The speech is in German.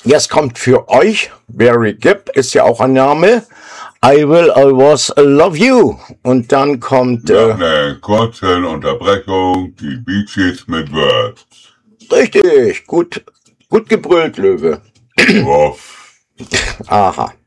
Jetzt kommt für euch, Barry Gibb ist ja auch ein Name, I will always love you. Und dann kommt... Nach einer kurzen Unterbrechung die Bee Gees mit Words. Richtig, gut gebrüllt, Löwe. Wuff. Aha.